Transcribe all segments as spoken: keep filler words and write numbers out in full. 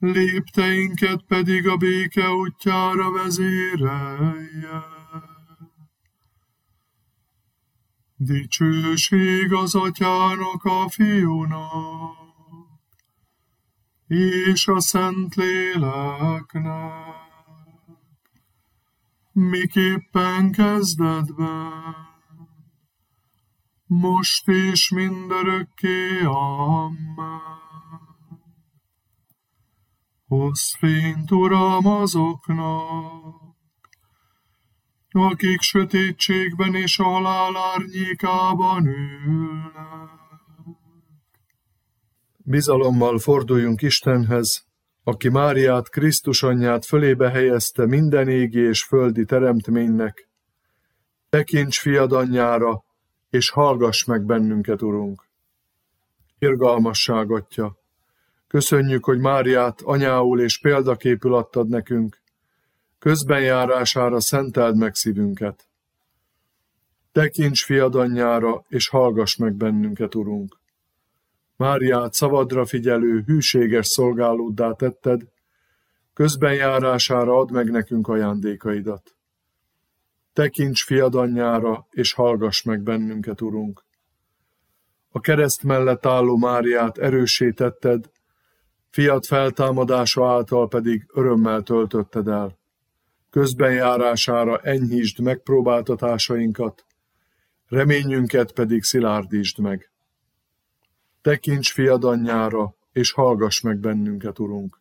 lépteinket pedig a béke útjára vezérelje. Dicsőség az Atyának, a Fiúnak, és a Szentléleknek, miképpen kezdetben, most és mindörökké. Amen. Hozz fényt, Uram, azoknak, akik sötétségben és a halál árnyékában ülnek. Bizalommal forduljunk Istenhez, aki Máriát, Krisztus anyját fölébe helyezte minden égi és földi teremtménynek. Tekints fiad anyjára, és hallgass meg bennünket, Urunk. Irgalmasság Atya, köszönjük, hogy Máriát anyául és példaképül adtad nekünk, közbenjárására szenteld meg szívünket. Tekints fiad anyjára, és hallgass meg bennünket, Urunk. Máriát szavadra figyelő, hűséges szolgálóddá tetted, közbenjárására add meg nekünk ajándékaidat. Tekints fiad anyjára, és hallgass meg bennünket, Urunk. A kereszt mellett álló Máriát erőssé tetted, fiad feltámadása által pedig örömmel töltötted el. Közbenjárására enyhítsd megpróbáltatásainkat, reményünket pedig szilárdítsd meg. Tekints fiad anyjára, és hallgass meg bennünket, Urunk.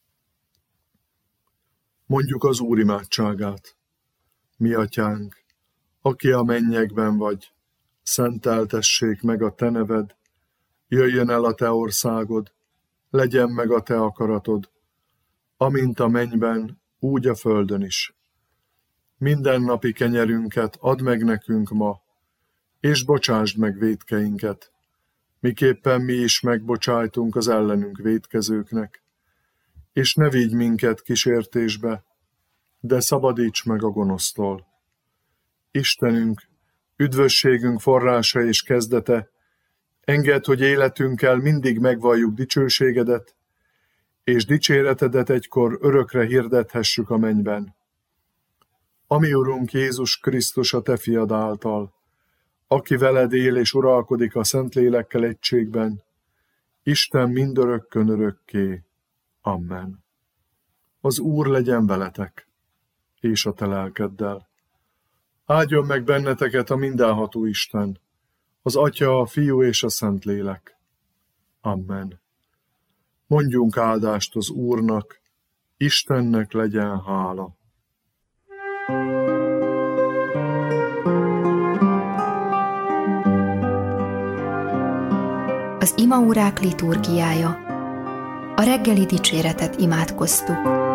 Mondjuk az Úr imádságát. Mi atyánk, aki a mennyekben vagy, szenteltessék meg a te neved, jöjjön el a te országod, legyen meg a te akaratod, amint a mennyben, úgy a földön is. Mindennapi kenyerünket add meg nekünk ma, és bocsásd meg vétkeinket, miképpen mi is megbocsájtunk az ellenünk vétkezőknek, és ne vigy minket kísértésbe, de szabadíts meg a gonosztól. Istenünk, üdvösségünk forrása és kezdete, engedd, hogy életünkkel mindig megvalljuk dicsőségedet, és dicséretedet egykor örökre hirdethessük a mennyben. Ami Urunk Jézus Krisztus a te fiad által, aki veled él és uralkodik a Szentlélekkel egységben, Isten mindörökkön örökké. Amen. Az Úr legyen veletek, és a te lelkeddel. Áldjon meg benneteket a mindenható Isten, az Atya, a Fiú és a Szentlélek. Amen. Mondjunk áldást az Úrnak, Istennek legyen hála. Az imaórák liturgiája. A reggeli dicséretet imádkoztuk.